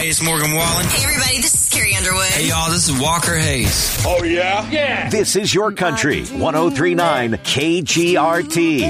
Hey, it's Morgan Wallen. Hey, everybody, this is Carrie Underwood. Hey, y'all, this is Walker Hayes. Oh, yeah? Yeah. This is your country, 103.9 KGRT.